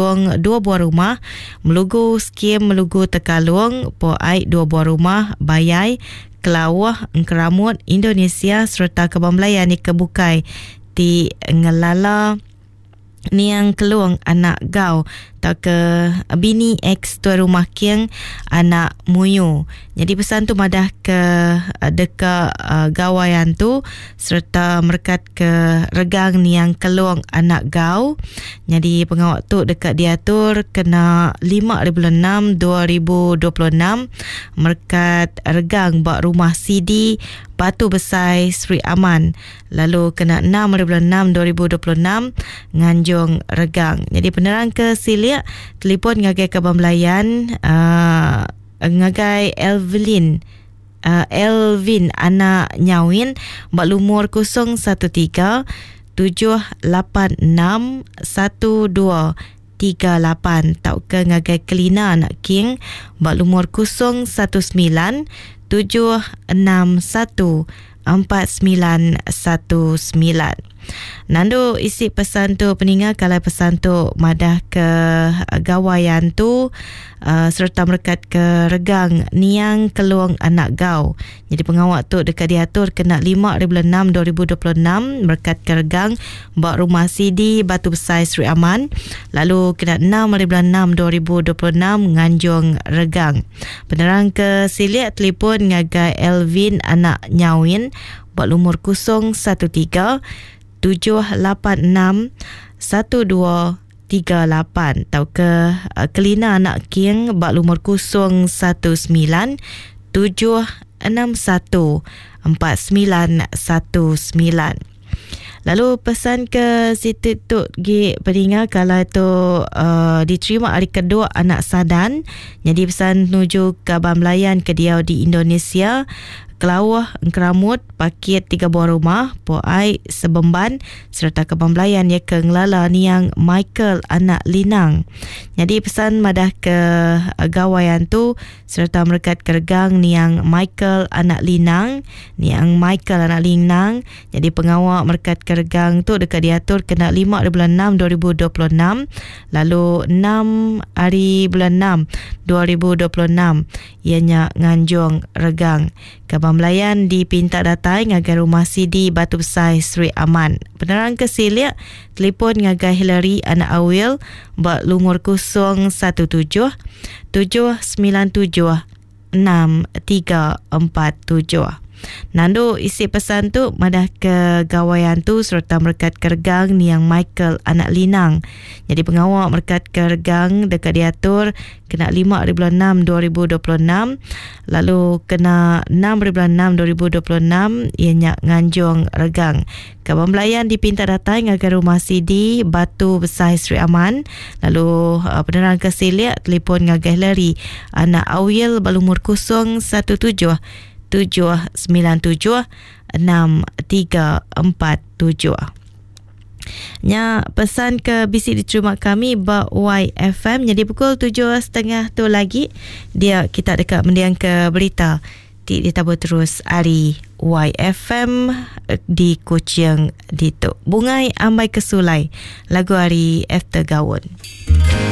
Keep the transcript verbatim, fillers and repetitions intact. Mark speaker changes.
Speaker 1: Tekalung dua buah rumah, Melugu Skim Melugu Tekalung po ai dua buah rumah, Bayai Kelawah Keramut Indonesia serta Kebun Melayan ni Kebukai di Ngelala Niang Keluang anak Gau tak ke bini ex tuan rumah Kieng anak Muyu. Jadi pesan tu madah ke dekat uh, gawayan tu serta merekat ke regang Niang Keluang anak Gau. Jadi pengawak tu dekat diatur kena lima hari bulan enam dua ribu dua puluh enam merekat regang bak rumah C D Batu Besai Sri Aman. Lalu kena enam hari bulan enam dua ribu dua puluh enam Nganjung Regang. Jadi penerang ke Silia telefon ngagai Kebun Melayan uh, ngagai Elvin uh, Elvin anak Nyawin bak lumur kosong satu tiga tujuh lapan enam satu dua tiga lapan tau ke ngagai Kelina anak King bak lumur kosong satu sembilan tujuh enam satu empat sembilan satu sembilan. Nando isi pesan tu peningat kalau pesan tu madah ke gawayan tu uh, serta merekat ke regang Niang Keluang anak Gau. Jadi pengawak tu dekat diatur kena lima hari bulan enam dua ribu dua puluh enam merekat ke regang bak rumah C D Batu Besai Sri Aman. Lalu kena enam hari bulan enam dua ribu dua puluh enam Nganjung Regang. Penerang ke Silia telefon ngagai Elvin anak Nyawin bak lumur kosong satu tiga tujuh lapan enam satu dua tiga lapan tau ke uh, Kelina anak King bak lumur kosong satu sembilan tujuh enam satu empat sembilan satu sembilan. Lalu pesan ke situ tu gi peringat kalau tu uh, diterima hari kedua anak Sadan. Jadi pesan menuju Kebun Melayan ke Diau di Indonesia. Kelawah Keramut pakit tiga buah rumah po ai Sebemban serta Kebun Melayan ya ke Ngelala Niang Michael anak Linang. Jadi pesan madah ke gawayan tu serta merekat ke regang Niang Michael anak Linang, Niang Michael anak Linang. Jadi pengawak merekat ke regang tu dekat diatur kena lima hari bulan enam dua ribu dua puluh enam, lalu enam hari bulan enam dua ribu dua puluh enam ianya Nganjung Regang. Kebun Melayan dipinta datai ngagai rumah C D Batu Besai Sri Aman. Penerang ke Silia telefon ngagai Hillary anak Awil bak lumur kosong satu tujuh tujuh sembilan tujuh enam tiga empat tujuh. Nando isi pesan tu madah ke gawayan tu serta merekat ke regang Niang Michael anak Linang. Jadi pengawak merekat ke regang dekat diatur kena lima hari bulan enam dua ribu dua puluh enam, lalu kena enam hari bulan enam dua ribu dua puluh enam ianya Nganjung Regang. Kebun Melayan dipinta datang ngagai rumah C D Batu Besai Sri Aman. Lalu uh, penerang ke Silia telefon ngagai Hillary anak Awil berumur kosong satu tujuh tujuh sembilan tujuh enam tiga empat tujuh. Nya pesan ke bisik diterima kami bak Y F M. Jadi pukul tujuh setengah tu lagi dia kita dekat mendiang ke berita di ditabur terus hari Y F M di Kuching Dituk. Bungai Ambai Kesulai lagu hari After Gawon.